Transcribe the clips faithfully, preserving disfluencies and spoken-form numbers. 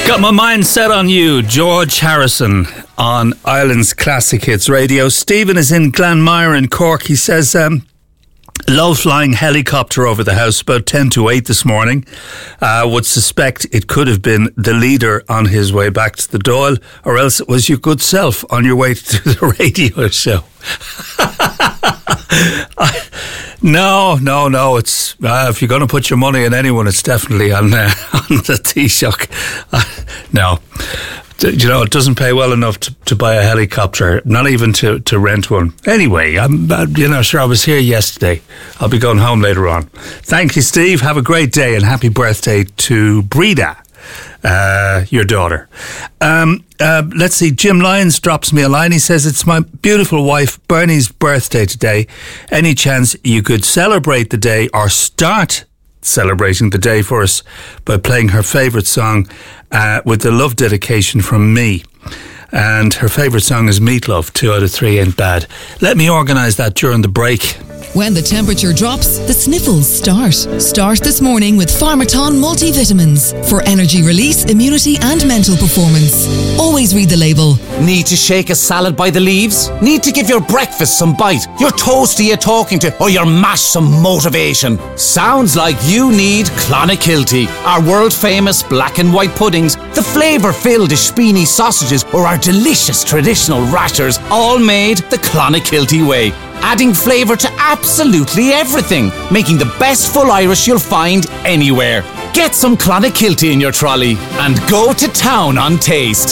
Got my mind set on you, George Harrison on Ireland's Classic Hits Radio. Stephen is in Glanmire in Cork. He says, um, low-flying helicopter over the house about ten to eight this morning. Uh, would suspect it could have been the leader on his way back to the Dáil, or else it was your good self on your way to the radio show. No, no, no. It's uh, if you're going to put your money on anyone, it's definitely on uh, on the Taoiseach. Uh, no, you know, it doesn't pay well enough to, to buy a helicopter, not even to, to rent one. Anyway, I'm uh, you know, sure, I was here yesterday. I'll be going home later on. Thank you, Steve. Have a great day and happy birthday to Breda, uh, your daughter. Um, uh, let's see, Jim Lyons drops me a line. He says, it's my beautiful wife Bernie's birthday today. Any chance you could celebrate the day or start celebrating the day for us by playing her favourite song uh, with the love dedication from me? And her favourite song is Meatloaf, Two Out of Three Ain't Bad. Let me organise that during the break. When the temperature drops, the sniffles start. Start this morning with Pharmaton multivitamins for energy release, immunity and mental performance. Always read the label. Need to shake a salad by the leaves? Need to give your breakfast some bite? Your toasty you're talking to? Or your mash some motivation? Sounds like you need Clonakilty. Our world famous black and white puddings, the flavour-filled Ishpini sausages or our delicious traditional rashers, all made the Clonakilty way. Adding flavour to absolutely everything, making the best full Irish you'll find anywhere. Get some Clonakilty in your trolley and go to town on taste.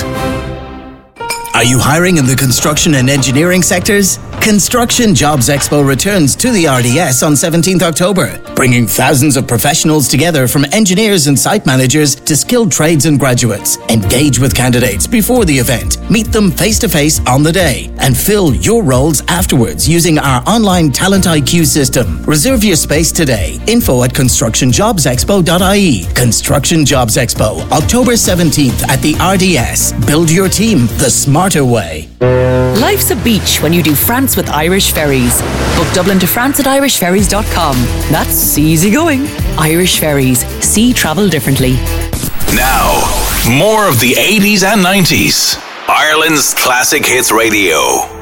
Are you hiring in the construction and engineering sectors? Construction Jobs Expo returns to the R D S on seventeenth October, bringing thousands of professionals together from engineers and site managers to skilled trades and graduates. Engage with candidates before the event, meet them face-to-face on the day, and fill your roles afterwards using our online Talent I Q system. Reserve your space today. Info at construction jobs expo dot I E. Construction Jobs Expo, October seventeenth at the R D S. Build your team the smarter way. Life's a beach when you do France with Irish Ferries. Book Dublin to France at irish ferries dot com. That's easy going. Irish Ferries. See travel differently. Now, more of the eighties and nineties. Ireland's Classic Hits Radio.